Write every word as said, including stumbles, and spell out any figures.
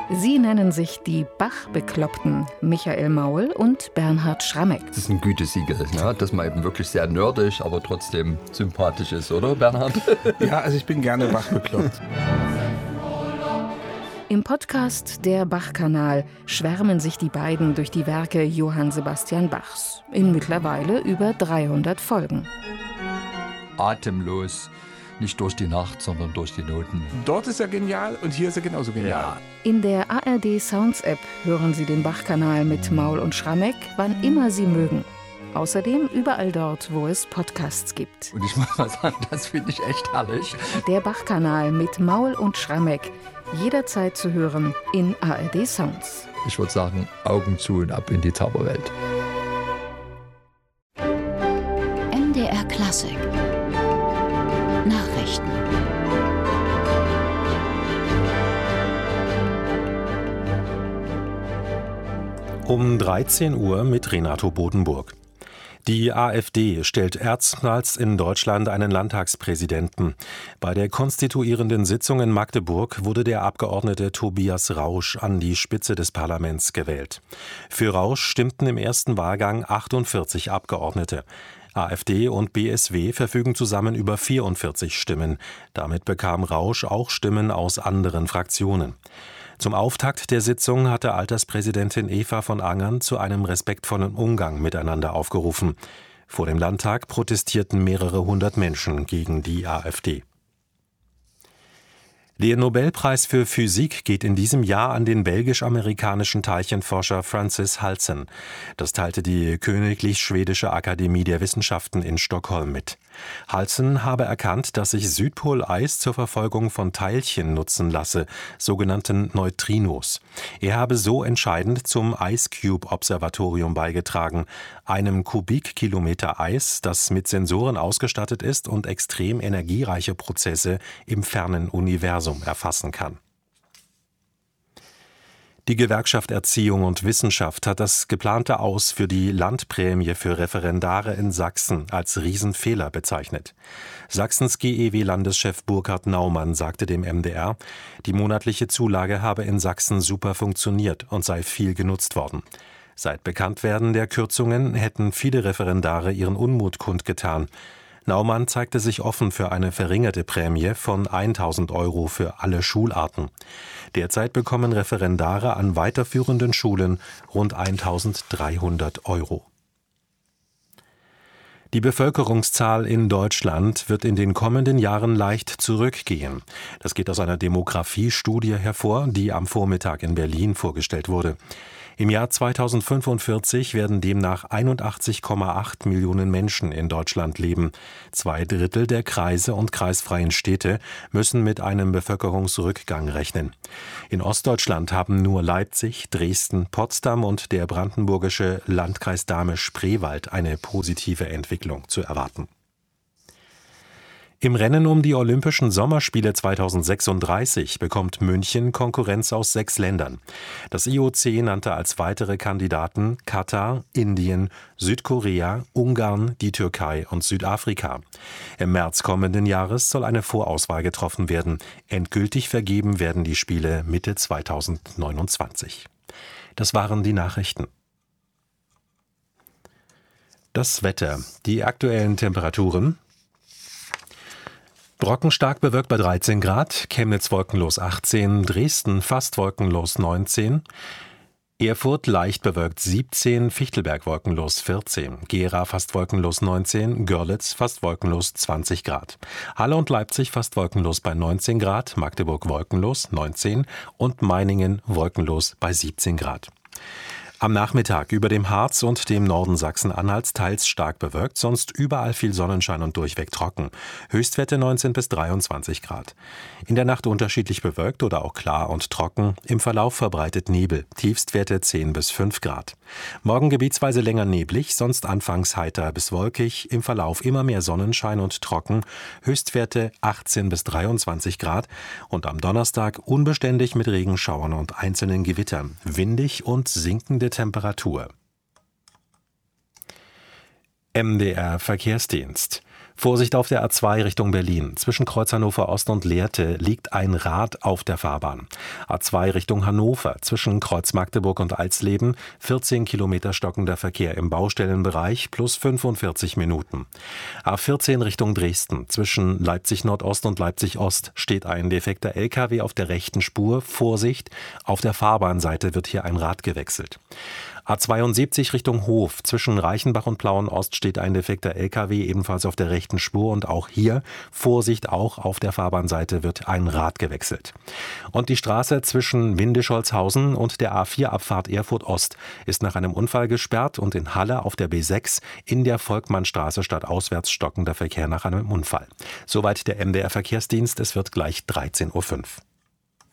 Sie nennen sich die Bach-Bekloppten, Michael Maul und Bernhard Schrammeck. Das ist ein Gütesiegel, ne? Dass man eben wirklich sehr nerdig, aber trotzdem sympathisch ist, oder Bernhard? Ja, also ich bin gerne Bach-bekloppt. Im Podcast Der Bach-Kanal schwärmen sich die beiden durch die Werke Johann Sebastian Bachs. In mittlerweile über dreihundert Folgen. Atemlos. Nicht durch die Nacht, sondern durch die Noten. Dort ist er genial und hier ist er genauso genial. Ja. In der A R D Sounds App hören Sie den Bach-Kanal mit Maul und Schrammeck, wann immer Sie mögen. Außerdem überall dort, wo es Podcasts gibt. Und ich muss mal sagen, das finde ich echt herrlich. Der Bach-Kanal mit Maul und Schrammeck. Jederzeit zu hören in A R D Sounds. Ich würde sagen, Augen zu und ab in die Zauberwelt. M D R Klassik. Nachrichten. Um dreizehn Uhr mit Renato Bodenburg. Die AfD stellt erstmals in Deutschland einen Landtagspräsidenten. Bei der konstituierenden Sitzung in Magdeburg wurde der Abgeordnete Tobias Rausch an die Spitze des Parlaments gewählt. Für Rausch stimmten im ersten Wahlgang achtundvierzig Abgeordnete. AfD und B S W verfügen zusammen über vierundvierzig Stimmen. Damit bekam Rausch auch Stimmen aus anderen Fraktionen. Zum Auftakt der Sitzung hatte Alterspräsidentin Eva von Angern zu einem respektvollen Umgang miteinander aufgerufen. Vor dem Landtag protestierten mehrere hundert Menschen gegen die AfD. Der Nobelpreis für Physik geht in diesem Jahr an den belgisch-amerikanischen Teilchenforscher Francis Halzen. Das teilte die Königlich Schwedische Akademie der Wissenschaften in Stockholm mit. Halzen habe erkannt, dass sich Südpoleis zur Verfolgung von Teilchen nutzen lasse, sogenannten Neutrinos. Er habe so entscheidend zum Ice Cube Observatorium beigetragen, einem Kubikkilometer Eis, das mit Sensoren ausgestattet ist und extrem energiereiche Prozesse im fernen Universum erfassen kann. Die Gewerkschaft Erziehung und Wissenschaft hat das geplante Aus für die Landprämie für Referendare in Sachsen als Riesenfehler bezeichnet. Sachsens G E W-Landeschef Burkhard Naumann sagte dem M D R, die monatliche Zulage habe in Sachsen super funktioniert und sei viel genutzt worden. Seit Bekanntwerden der Kürzungen hätten viele Referendare ihren Unmut kundgetan. Naumann zeigte sich offen für eine verringerte Prämie von tausend Euro für alle Schularten. Derzeit bekommen Referendare an weiterführenden Schulen rund eintausenddreihundert Euro. Die Bevölkerungszahl in Deutschland wird in den kommenden Jahren leicht zurückgehen. Das geht aus einer Demografiestudie hervor, die am Vormittag in Berlin vorgestellt wurde. Im Jahr zweitausendfünfundvierzig werden demnach einundachtzig Komma acht Millionen Menschen in Deutschland leben. Zwei Drittel der Kreise und kreisfreien Städte müssen mit einem Bevölkerungsrückgang rechnen. In Ostdeutschland haben nur Leipzig, Dresden, Potsdam und der brandenburgische Landkreis Dahme-Spreewald eine positive Entwicklung zu erwarten. Im Rennen um die Olympischen Sommerspiele zweitausendsechsunddreißig bekommt München Konkurrenz aus sechs Ländern. Das I O C nannte als weitere Kandidaten Katar, Indien, Südkorea, Ungarn, die Türkei und Südafrika. Im März kommenden Jahres soll eine Vorauswahl getroffen werden. Endgültig vergeben werden die Spiele Mitte zweitausendneunundzwanzig. Das waren die Nachrichten. Das Wetter. Die aktuellen Temperaturen: Brocken stark bewölkt bei dreizehn Grad, Chemnitz wolkenlos achtzehn, Dresden fast wolkenlos neunzehn, Erfurt leicht bewölkt siebzehn, Fichtelberg wolkenlos vierzehn, Gera fast wolkenlos neunzehn, Görlitz fast wolkenlos zwanzig Grad. Halle und Leipzig fast wolkenlos bei neunzehn Grad, Magdeburg wolkenlos neunzehn und Meiningen wolkenlos bei siebzehn Grad. Am Nachmittag über dem Harz und dem Norden Sachsen-Anhalts teils stark bewölkt, sonst überall viel Sonnenschein und durchweg trocken. Höchstwerte neunzehn bis dreiundzwanzig Grad. In der Nacht unterschiedlich bewölkt oder auch klar und trocken, im Verlauf verbreitet Nebel, Tiefstwerte zehn bis fünf Grad. Morgen gebietsweise länger neblig, sonst anfangs heiter bis wolkig, im Verlauf immer mehr Sonnenschein und trocken, Höchstwerte achtzehn bis dreiundzwanzig Grad und am Donnerstag unbeständig mit Regenschauern und einzelnen Gewittern, windig und sinkende Temperatur. M D R Verkehrsdienst. Vorsicht auf der A zwei Richtung Berlin. Zwischen Kreuz Hannover Ost und Lehrte liegt ein Rad auf der Fahrbahn. A zwei Richtung Hannover. Zwischen Kreuz Magdeburg und Alsleben vierzehn Kilometer stockender Verkehr im Baustellenbereich plus fünfundvierzig Minuten. A vierzehn Richtung Dresden. Zwischen Leipzig Nordost und Leipzig Ost steht ein defekter L K W auf der rechten Spur. Vorsicht, auf der Fahrbahnseite wird hier ein Rad gewechselt. A zweiundsiebzig Richtung Hof. Zwischen Reichenbach und Plauen-Ost steht ein defekter L K W ebenfalls auf der rechten Spur und auch hier Vorsicht, auch auf der Fahrbahnseite wird ein Rad gewechselt. Und die Straße zwischen Windischolzhausen und der A vier Abfahrt Erfurt Ost ist nach einem Unfall gesperrt und in Halle auf der B sechs in der Volkmannstraße stadtauswärts stockender Verkehr nach einem Unfall. Soweit der M D R Verkehrsdienst, es wird gleich dreizehn Uhr fünf.